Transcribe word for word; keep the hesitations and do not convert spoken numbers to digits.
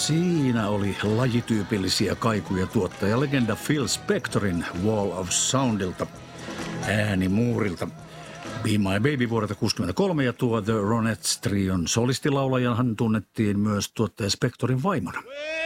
Siinä oli lajityypillisiä kaikuja tuottajalegenda Phil Spectorin Wall of Soundilta, äänimuurilta. Be My Baby vuodelta kuusikymmentäkolme, ja tuo The Ronettes Trion solistilaulajanhan tunnettiin myös tuottaja Spectorin vaimona.